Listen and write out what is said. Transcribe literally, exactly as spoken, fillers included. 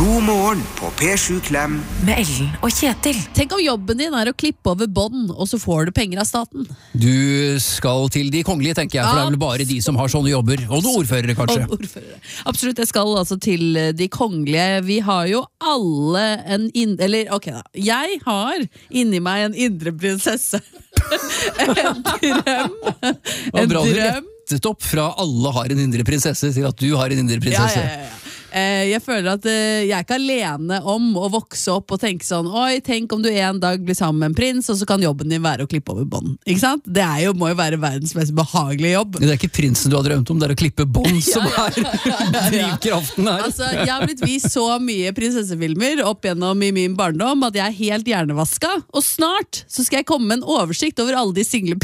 God morgen på P sju Klem med Ellen og Kjetil. Tenk om jobben din er å klippe over bånd, og så får du penger av staten. Du skal til de kongelige, tenker jeg, for det er vel bare de som har sånne jobber. Og noen ordførere, kanskje. Og ordførere. Absolutt, jeg skal altså til de kongelige. Vi har jo alle en inn... Eller, ok da. Jeg har inni meg en indre prinsesse. En drøm. En bra, drøm. Du rettet opp fra alle har en indre prinsesse til at du har en indre prinsesse. Ja, ja, ja. Jeg føler at jeg er ikke alene om å vokse opp og tenke sånn, oi, tenk om du en dag blir sammen med en prins, og så kan jobben din være å klippe over bånd. Ikke sant? Det er jo, må jo være verdens mest behagelige jobb. Det er ikke prinsen du har drømt om, det er å klippe bånd som ja, ja, ja, ja, ja. er drivkraften her. Altså, jeg har blitt vist så mye prinsessefilmer opp gjennom i min barndom at jeg er helt hjernevaska, og snart så skal jeg komme med en oversikt over alle de single